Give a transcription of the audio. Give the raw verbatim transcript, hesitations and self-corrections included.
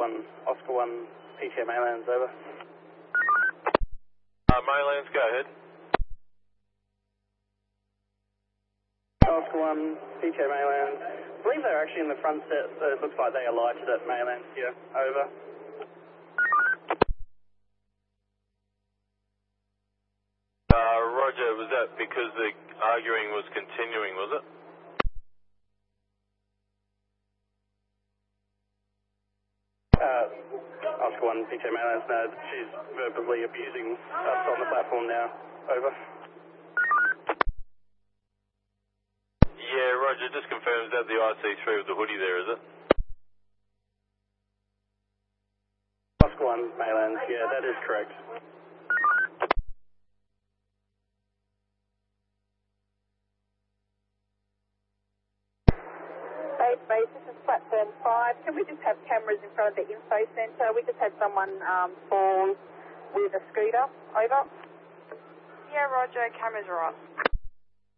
one, Oscar one, P T A Maylands, over. Uh, Maylands, go ahead. Oscar one, P T A Maylands. I believe they're actually in the front set, so it looks like they alighted at Maylands here, over. Uh, Roger, was that because the arguing was continuing, was it? Uh, Oscar one, P T A Maylands, no, she's verbally abusing us on the platform now, over. Yeah, Roger, just confirm, is that the I C three with the hoodie there, is it? Oscar one, Maylands, yeah, that is correct. Base, base, this is platform five. Can we just have cameras in front of the info centre? We just had someone um, fall with a scooter. Over. Yeah, Roger, cameras are on.